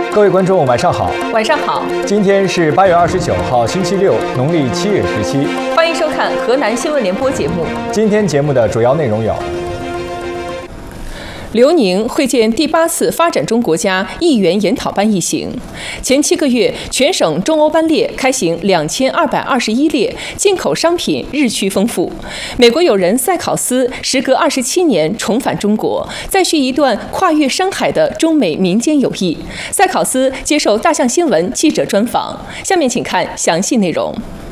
各位观众，晚上好。 晚上好。 今天是8月29号，星期六，农历7月17。 欢迎收看河南新闻联播节目。 今天节目的主要内容有： 刘宁会见第8次发展中国家议员研讨班一行。前7个月，全省中欧班列开行2221列，进口商品日趋丰富。美国友人塞考斯时隔27年重返中国，再续一段跨越山海的中美民间友谊。塞考斯接受大象新闻记者专访，下面请看详细内容。